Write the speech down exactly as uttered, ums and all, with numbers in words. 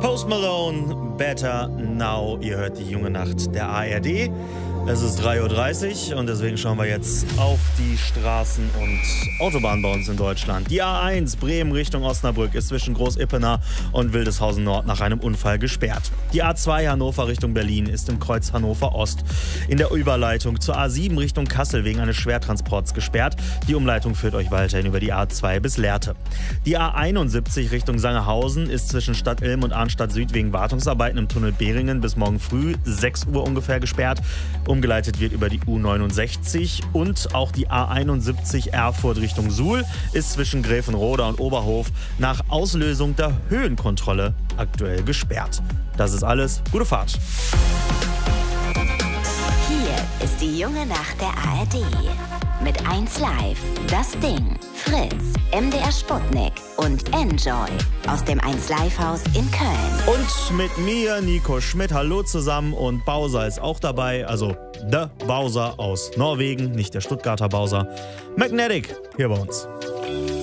Post Malone, Better Now. Ihr hört die junge Nacht der A R D. Es ist drei Uhr dreißig und deswegen schauen wir jetzt auf die Straßen und Autobahnen bei uns in Deutschland. Die A eins Bremen Richtung Osnabrück ist zwischen Groß-Ippenau und Wildeshausen Nord nach einem Unfall gesperrt. Die A zwei Hannover Richtung Berlin ist im Kreuz Hannover Ost in der Überleitung zur A sieben Richtung Kassel wegen eines Schwertransports gesperrt. Die Umleitung führt euch weiterhin über die A zwei bis Lehrte. Die A einundsiebzig Richtung Sangerhausen ist zwischen Stadt Ilm und Arnstadt Süd wegen Wartungsarbeiten im Tunnel Behringen bis morgen früh sechs Uhr ungefähr gesperrt. Umgeleitet wird über die U neunundsechzig und auch die A einundsiebzig Erfurt Richtung Suhl ist zwischen Gräfenroda und Oberhof nach Auslösung der Höhenkontrolle aktuell gesperrt. Das ist alles. Gute Fahrt. Hier ist die junge Nacht der A R D. Mit eins Live, Das Ding, Fritz, M D R Sputnik und Enjoy aus dem eins Live Haus in Köln. Und mit mir, Nico Schmidt. Hallo zusammen. Und Bowser ist auch dabei. Also der Bowser aus Norwegen, nicht der Stuttgarter Bowser. Magnetic hier bei uns.